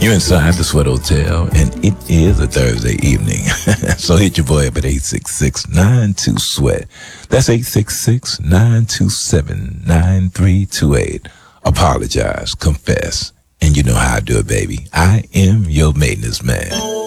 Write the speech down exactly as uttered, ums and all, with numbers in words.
You're inside the Sweat Hotel, and it is a Thursday evening. So hit your boy up at eight six six, nine two, sweat. That's eight six six, nine two seven, nine three two eight. Apologize, confess, and you know how I do it, baby. I am your maintenance man.